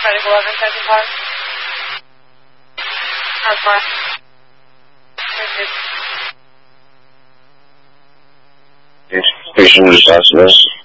Medic 11, Central Park. How far? Patient responsiveness.